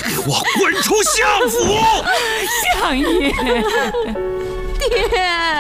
给我滚出相府！ 相爷， 爹。